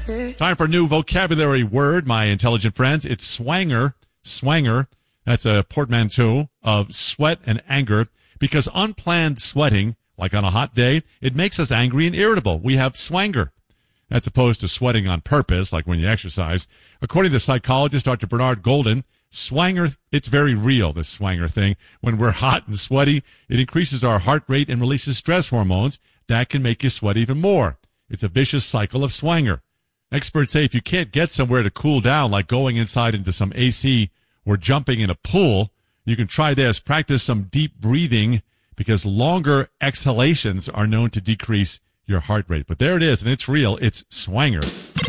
Time for a new vocabulary word, my intelligent friends. It's swanger. Swanger. That's a portmanteau of sweat and anger, because unplanned sweating, like on a hot day, it makes us angry and irritable. We have swanger. That's opposed to sweating on purpose, like when you exercise. According to psychologist Dr. Bernard Golden, swanger, it's very real, this swanger thing. When we're hot and sweaty, it increases our heart rate and releases stress hormones. That can make you sweat even more. It's a vicious cycle of swanger. Experts say if you can't get somewhere to cool down, like going inside into some AC or jumping in a pool, you can try this. Practice some deep breathing, because longer exhalations are known to decrease your heart rate. But there it is, and it's real. It's swanger.